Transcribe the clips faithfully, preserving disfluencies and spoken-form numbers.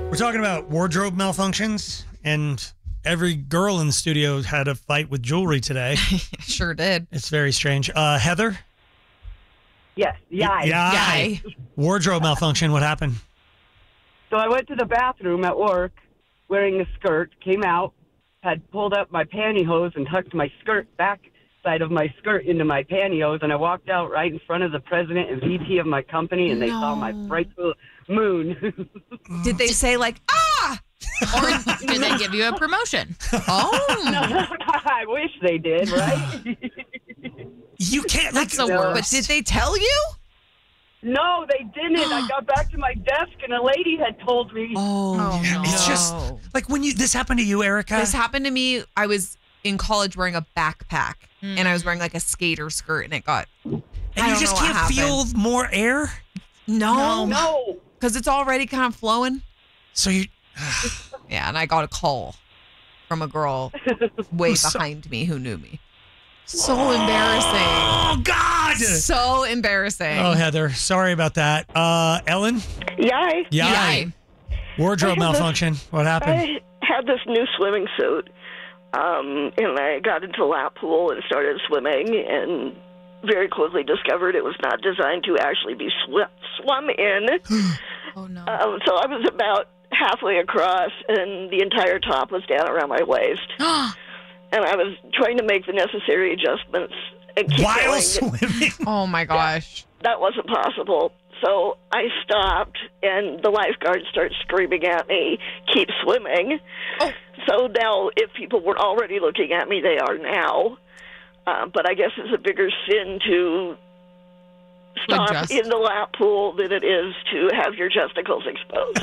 We're talking about wardrobe malfunctions, and every girl in the studio had a fight with jewelry today. Sure did. It's very strange. Uh, Heather? Yes. Yai. Yai. Wardrobe malfunction. What happened? So I went to the bathroom at work wearing a skirt, came out, had pulled up my pantyhose and tucked my skirt back side of my skirt into my pantyhose, and I walked out right in front of the president and V P of my company, and they No. saw my bright moon. Did they say like, ah? Or did they give you a promotion? Oh. I wish they did, right? You can't. Like, That's the No. worst. But did they tell you? No, they didn't. I got back to my desk, and a lady had told me. Oh, no. It's just like when you. This happened to you, Erica. This happened to me. I was in college wearing a backpack, and I was wearing like a skater skirt, and it got. and I you don't just know what can't feel more air. No, No. because it's already kind of flowing. So you. Yeah, and I got a call from a girl way Who's so- behind me who knew me. So embarrassing. Oh God. So embarrassing. Oh, Heather, sorry about that. Uh, Ellen? Yay. Yeah. Yay. Wardrobe I had this- malfunction. What happened? I had this new swimming suit, um, and I got into the lap pool and started swimming, and very quickly discovered it was not designed to actually be sw- swum in. Oh, no. Um, so I was about halfway across, and the entire top was down around my waist. And I was trying to make the necessary adjustments and keep While going. swimming. Oh my gosh. That wasn't possible. So I stopped, and the lifeguard started screaming at me, keep swimming. Oh. So now, if people were already looking at me, they are now. Uh, but I guess it's a bigger sin to stop Adjust. in the lap pool than it is to have your testicles exposed.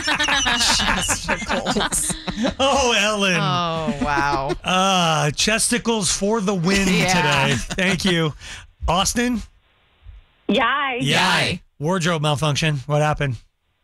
Chesticles. Oh, Ellen. Oh, wow. Uh, chesticles for the win Yeah. today. Thank you. Austin? Yay. Yay. Wardrobe malfunction. What happened?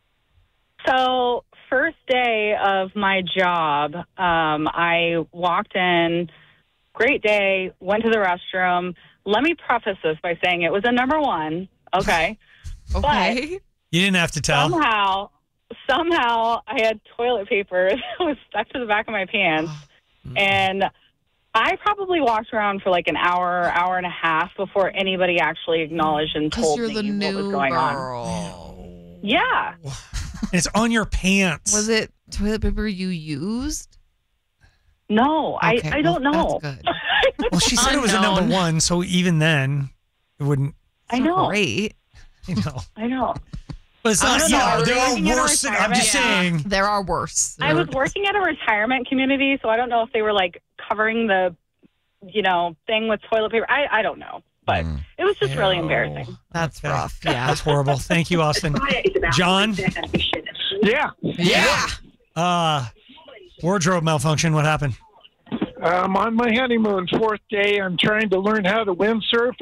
So, first day of my job, um, I walked in, great day, went to the restroom. Let me preface this by saying it was a number one, okay? Okay. You didn't have to tell. Somehow, somehow I had toilet paper that was stuck to the back of my pants, and I probably walked around for like an hour, hour and a half before anybody actually acknowledged and Because told you're me the what was new going on. girl. Yeah. It's on your pants. Was it toilet paper you used? No, Okay, I, I don't well, know. That's good. Well, she said it was a number Unknown. one, so even then, it wouldn't, I know. Great. you know. I know. But it's I not, don't you know. know, I was there are working at a worse. I'm just retirement. saying. There are worse. I was working at a retirement community, so I don't know if they were like covering the, you know, thing with toilet paper. I, I don't know, but it was just really Ew. embarrassing. That's Okay. rough. Yeah. That's horrible. Thank you, Austin. John? Yeah. Yeah. Uh, wardrobe malfunction. What happened? I'm on my honeymoon, fourth day. I'm trying to learn how to windsurf.